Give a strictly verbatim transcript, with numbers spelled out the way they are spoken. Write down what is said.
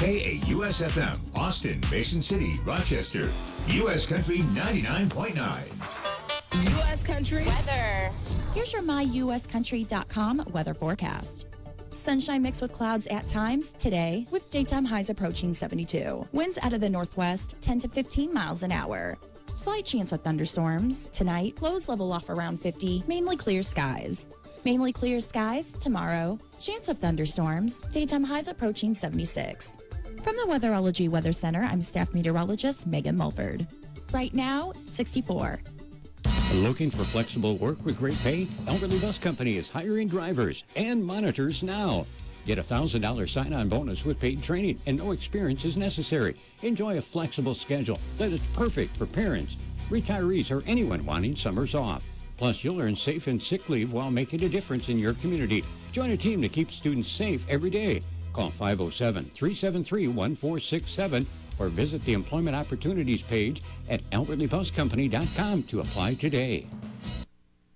K A U S F M, Austin, Mason City, Rochester. U S Country ninety-nine point nine. U S Country weather. Here's your my U S country dot com weather forecast. Sunshine mixed with clouds at times today, with daytime highs approaching seventy-two. Winds out of the northwest, ten to fifteen miles an hour. Slight chance of thunderstorms. Tonight, lows level off around fifty, mainly clear skies. Mainly clear skies tomorrow. Chance of thunderstorms. Daytime highs approaching seventy-six. From the Weatherology Weather Center, I'm staff meteorologist Megan Mulford. Right now, sixty-four. Looking for flexible work with great pay? Elderly Bus Company is hiring drivers and monitors now. Get a one thousand dollars sign-on bonus with paid training, and no experience is necessary. Enjoy a flexible schedule that is perfect for parents, retirees, or anyone wanting summers off. Plus, you'll earn safe and sick leave while making a difference in your community. Join a team to keep students safe every day. Call five oh seven, three seven three, one four six seven or visit the Employment Opportunities page at elderly bus company dot com to apply today.